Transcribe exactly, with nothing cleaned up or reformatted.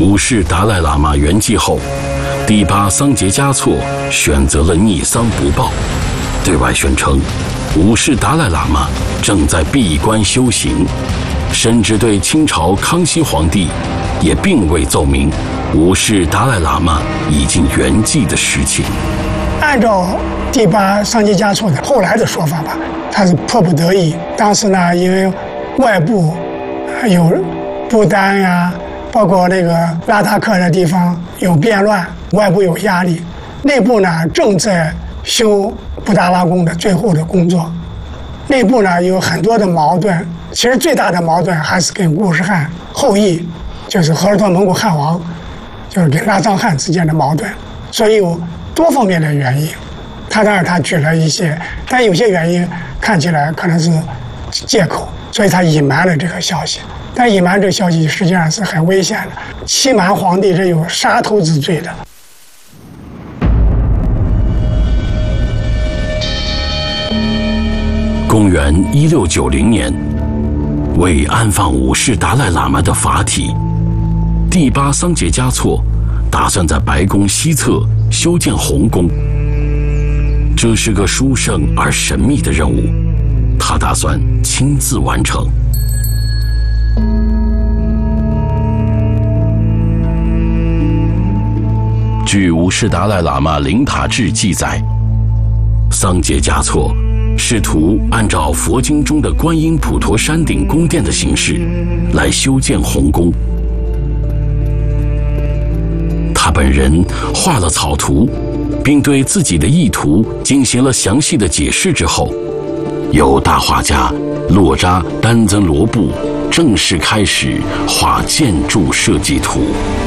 五世达赖喇嘛圆寂后，第八桑杰嘉措选择了逆丧不报，对外宣称五世达赖喇嘛正在闭关修行，甚至对清朝康熙皇帝也并未奏明五世达赖喇嘛已经圆寂的实情。 按照第八桑杰嘉措的后来的说法吧，他是迫不得已。当时呢，因为外部有不丹呀，包括那个拉达克的地方有变乱，外部有压力，内部呢正在修布达拉宫的最后的工作，内部呢有很多的矛盾。其实最大的矛盾还是跟固始汗后裔，就是荷尔托蒙古汗王，就是跟拉藏汗之间的矛盾，所以有多方面的原因。他当然他举了一些，但有些原因看起来可能是借口，所以他隐瞒了这个消息。但隐瞒这个消息实际上是很危险的，欺瞒皇帝是有杀头之罪的。 公元一六九零年，为安放五世达赖喇嘛的法体，第八桑杰嘉措打算在白宫西侧修建红宫。这是个殊胜而神秘的任务，他打算亲自完成。据五世达赖喇嘛灵塔志记载，桑杰嘉措试图按照佛经中的观音普陀山顶宫殿的形式来修建红宫。他本人画了草图，并对自己的意图进行了详细的解释之后，由大画家洛扎丹增罗布正式开始画建筑设计图。